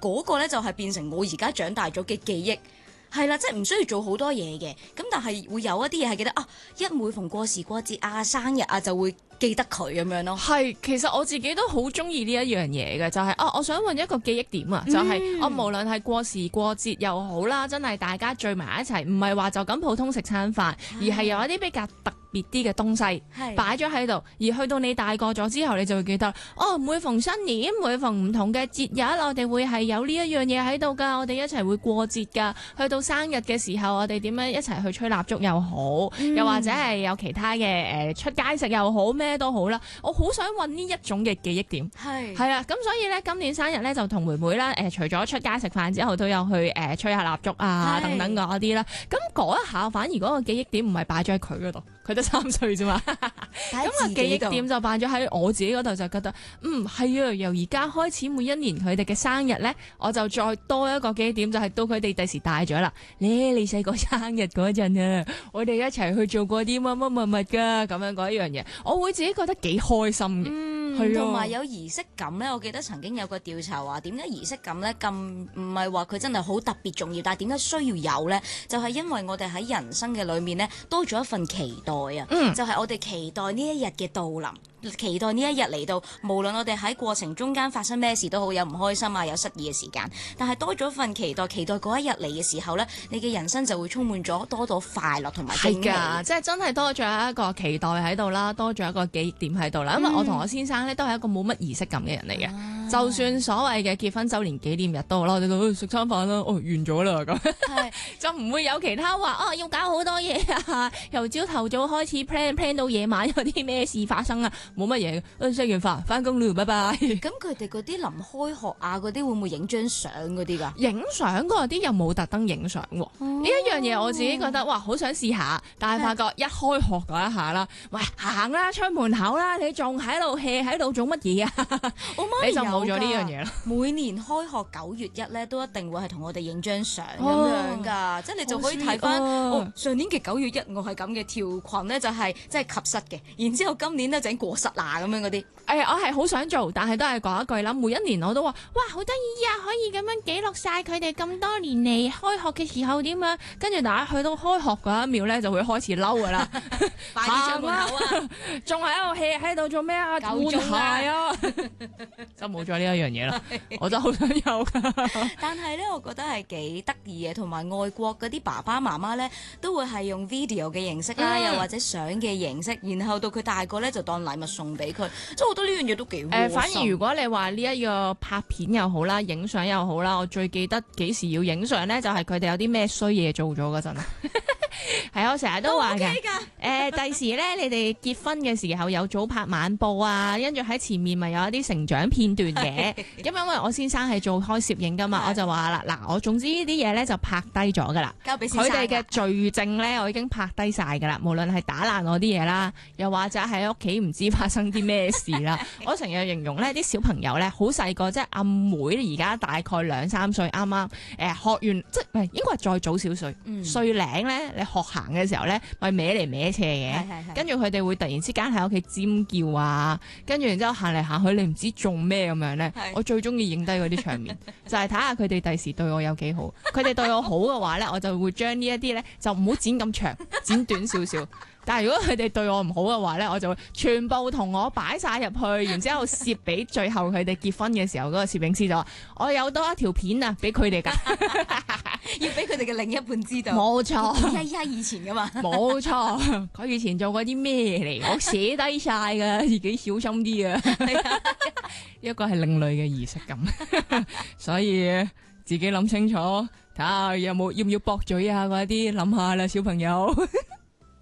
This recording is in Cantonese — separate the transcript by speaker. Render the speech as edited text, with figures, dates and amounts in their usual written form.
Speaker 1: 嗰個咧就係變成我而家長大咗嘅記憶。係啦，即係唔需要做好多嘢嘅，咁但係會有一啲嘢係記得啊，一每逢過時過節啊、生日啊就會記得佢咁樣咯。
Speaker 2: 係，其實我自己都好中意呢一樣嘢嘅，就係我想揾一個記憶點啊，就係我無論係過時過節又好啦，真係大家聚埋一齊，唔係話就咁普通食餐飯，而係有一啲比較特別啲嘅東西擺咗喺度，而去到你大個咗之後，你就會記得每逢新年、每逢唔同嘅節日，我哋會係有呢一樣嘢喺度㗎，我哋一齊會過節㗎。去到生日嘅時候，我哋點樣一齊去吹蠟燭又好，又或者係有其他嘅出街食又好，咩都好啦。我好想揾呢一種嘅記憶點，係啦。咁所以咧，今年生日咧就同妹妹啦，除咗出街食飯之後，都有去吹下蠟燭啊等等嗰啲啦。咁嗰一下反而嗰個記憶點唔係擺咗喺佢嗰度，佢得3歲啫嘛。咁個記憶點就擺咗喺我自己嗰度，就覺得係啊，由而家開始每一年佢哋嘅生日咧，我就再多一個記憶點，就係到佢哋第時大咗啦。你細個生日嗰陣啊，我哋一齊去做過啲乜乜乜乜㗎，咁樣嗰一樣嘢，我會自己覺得幾開心嘅，
Speaker 1: 同埋有儀式感咧。我記得曾經有個調查話，點解儀式感咧咁唔係話佢真係好特別重要，但係點解需要有咧？就係因為我哋喺人生嘅裏面咧多咗一份期待啊，就係我哋期待呢一日嘅到臨。期待呢一日嚟到，無論我哋喺過程中間發生咩事都好，有唔開心啊，有失意嘅時間，但係多咗份期待嗰一日嚟嘅時候呢，你嘅人生就會充滿咗多快樂同埋驚喜。
Speaker 2: 係㗎，即係真係多咗一個期待喺度啦，多咗一個記憶點喺度啦。因為我同我先生呢都係一個冇乜儀式感嘅人嚟嘅，就算所謂嘅結婚週年紀念日都好啦，我哋都食餐飯啦，完咗啦咁，就唔會有其他話要搞好多嘢啊，由朝頭早開始 plan 到夜晚有啲咩事發生啊。冇乜嘢，食完飯翻工啦，拜拜。
Speaker 1: 咁佢哋嗰啲臨開學啊，嗰啲會唔會影張相嗰啲㗎？
Speaker 2: 影相嗰啲又冇特登影相喎。呢一樣嘢我自己覺得哇，好想試下，但係發覺一開學嗰一下啦，喂，行啦，出門口啦，你仲喺度 hea 喺度做乜嘢啊？你就冇咗呢樣嘢啦。
Speaker 1: 每年開學9月1咧，都一定會係同我哋影張相咁樣㗎，即係你就可以睇翻上年嘅9月1，我係咁嘅條裙咧，就係即係及膝嘅，然之後今年咧就整過膝嗱咁樣嗰啲。
Speaker 2: 我係好想做，但係都係講一句啦。每一年我都話，哇，好得意啊！可以咁樣記錄晒佢哋咁多年嚟開學嘅時候點樣，跟住大家去到開學嗰一秒咧，就會開始嬲噶啦。
Speaker 1: 快啲出門口啊！
Speaker 2: 仲喺度 hea 喺度做咩啊？換鞋啊！就冇咗呢一樣嘢啦。我真係好想有噶。
Speaker 1: 但係咧，我覺得係幾得意嘅，同埋外國嗰啲爸爸媽媽咧，都會係用 video 嘅形式啦，又或者相嘅形式，然後到佢大個咧就當禮物送俾佢。即係我覺得呢樣嘢都幾窩心。
Speaker 2: 反而如果你話呢一個拍片又好啦，影相又好啦，我最記得幾時要影相咧，就係佢哋有啲咩衰嘢做咗嗰陣。係我成日都話嘅。第時咧，你哋結婚嘅時候有早拍晚報啊，跟住喺前面咪有一啲成長片段嘅。咁因為我先生係做開攝影噶嘛，我就話啦，嗱，我總之呢啲嘢咧就拍低咗噶啦，
Speaker 1: 交俾先生。
Speaker 2: 佢哋嘅罪證咧，我已經拍低晒噶啦，無論係打爛我啲嘢啦，又或者喺屋企唔知發生啲咩事啦。我成日形容咧，啲小朋友咧好細個，即係阿妹而家大概2、3歲，啱啱學完，即係應該係再早少歲，歲零咧，你學行嘅時候咧，咪歪嚟歪斜嘅，跟住佢哋會突然之間喺屋企尖叫啊，跟住然之後行嚟行去，你唔知做咩咁樣咧。我最中意影低嗰啲場面，就係睇下佢哋第時對我有幾好。佢哋對我好嘅話咧，我就會將呢一啲咧就唔好剪咁長，剪短少少。但係如果佢哋對我唔好嘅話咧，我就會全部同我擺晒入去，然之後攝俾最後佢哋結婚嘅時候嗰個攝影師就話：我有多一條片啊，俾佢哋㗎，
Speaker 1: 要俾佢哋嘅另一半知道。
Speaker 2: 冇錯，
Speaker 1: 以前㗎嘛。
Speaker 2: 冇錯，佢以前做過啲咩嚟，我寫低晒㗎，自己小心啲啊。一個係另類嘅儀式感，所以自己諗清楚，睇下要唔要駁嘴啊嗰啲，諗下啦，小朋友。